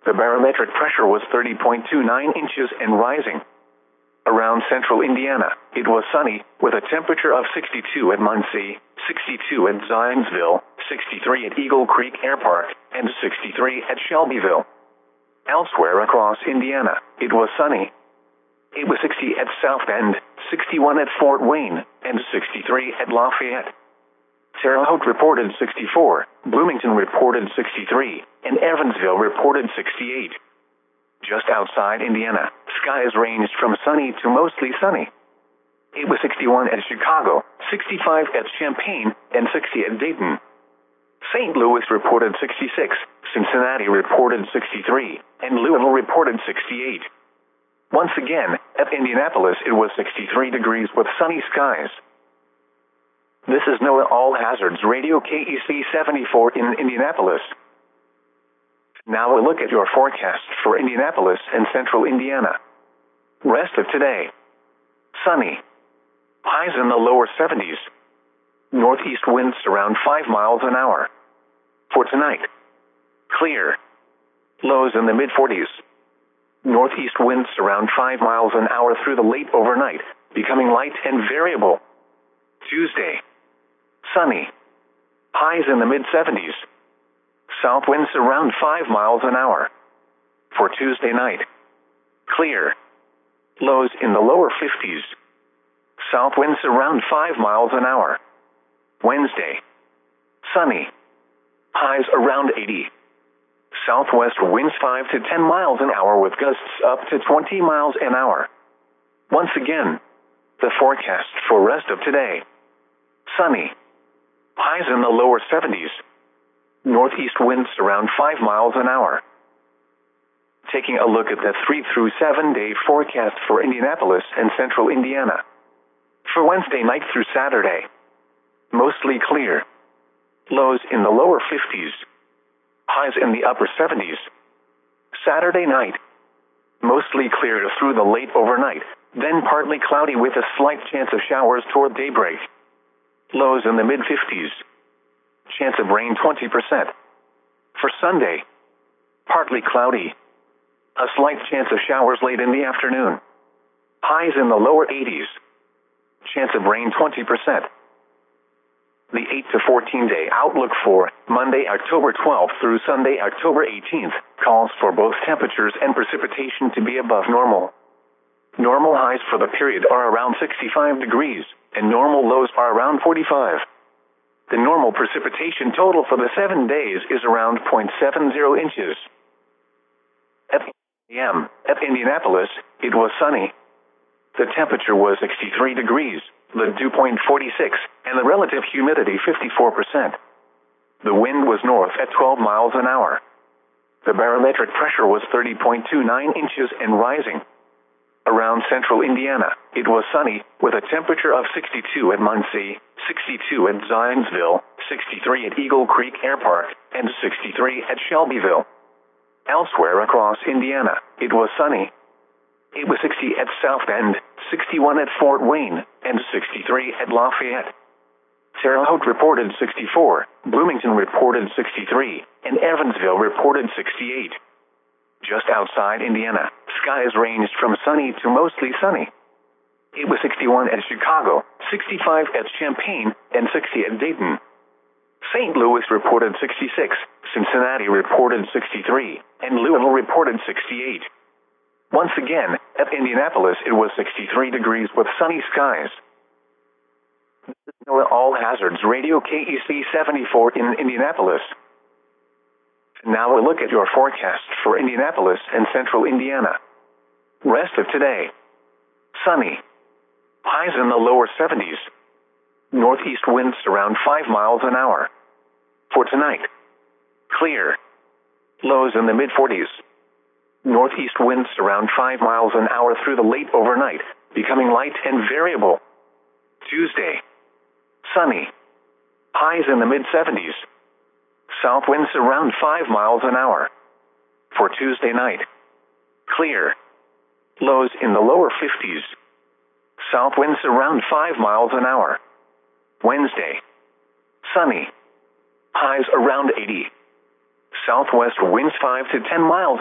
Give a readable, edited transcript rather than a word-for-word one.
The barometric pressure was 30.29 inches and rising. Around central Indiana, it was sunny, with a temperature of 62 at Muncie, 62 at Zionsville, 63 at Eagle Creek Air Park, and 63 at Shelbyville. Elsewhere across Indiana, it was sunny. It was 60 at South Bend, 61 at Fort Wayne, and 63 at Lafayette. Terre Haute reported 64, Bloomington reported 63, and Evansville reported 68. Just outside Indiana, skies ranged from sunny to mostly sunny. It was 61 at Chicago, 65 at Champaign, and 60 at Dayton. St. Louis reported 66, Cincinnati reported 63, and Louisville reported 68. Once again, at Indianapolis it was 63 degrees with sunny skies. This is NOAA All Hazards Radio KEC 74 in Indianapolis. Now a look at your forecast for Indianapolis and central Indiana. Rest of today. Sunny. Highs in the lower 70s. Northeast winds around 5 miles an hour. For tonight. Clear. Lows in the mid-40s. Northeast winds around 5 miles an hour through the late overnight, becoming light and variable. Tuesday. Sunny. Highs in the mid-70s. South winds around 5 miles an hour. For Tuesday night. Clear. Lows in the lower 50s. South winds around 5 miles an hour. Wednesday. Sunny. Highs around 80. Southwest winds 5 to 10 miles an hour with gusts up to 20 miles an hour. Once again, the forecast for rest of today. Sunny. Highs in the lower 70s. Northeast winds around 5 miles an hour. Taking a look at the 3 through 7 day forecast for Indianapolis and central Indiana. For Wednesday night through Saturday. Mostly clear. Lows in the lower 50s. Highs in the upper 70s. Saturday night. Mostly clear through the late overnight, then partly cloudy with a slight chance of showers toward daybreak. Lows in the mid-50s. Chance of rain 20%. For Sunday. Partly cloudy. A slight chance of showers late in the afternoon. Highs in the lower 80s. Chance of rain 20%. The 8 to 14 day outlook for Monday, October 12th through Sunday, October 18th calls for both temperatures and precipitation to be above normal. Normal highs for the period are around 65 degrees, and normal lows are around 45. The normal precipitation total for the 7 days is around 0.70 inches. At a.m. at Indianapolis, it was sunny. The temperature was 63 degrees, the dew point 46, and the relative humidity 54%. The wind was north at 12 miles an hour. The barometric pressure was 30.29 inches and rising. Around central Indiana, it was sunny, with a temperature of 62 at Muncie, 62 at Zionsville, 63 at Eagle Creek Air Park, and 63 at Shelbyville. Elsewhere across Indiana, it was sunny. It was 60 at South Bend, 61 at Fort Wayne, and 63 at Lafayette. Terre Haute reported 64, Bloomington reported 63, and Evansville reported 68. Just outside Indiana, skies ranged from sunny to mostly sunny. It was 61 at Chicago, 65 at Champaign, and 60 at Dayton. St. Louis reported 66, Cincinnati reported 63, and Louisville reported 68. Once again, at Indianapolis it was 63 degrees with sunny skies. This is NOAA All Hazards Radio KEC 74 in Indianapolis. Now a look at your forecast for Indianapolis and central Indiana. Rest of today. Sunny. Highs in the lower 70s. Northeast winds around 5 miles an hour. For tonight. Clear. Lows in the mid-40s. Northeast winds around 5 miles an hour through the late overnight, becoming light and variable. Tuesday. Sunny. Highs in the mid-70s. South winds around 5 miles an hour. For Tuesday night. Clear. Lows in the lower 50s. South winds around 5 miles an hour. Wednesday. Sunny. Highs around 80. Southwest winds 5 to 10 miles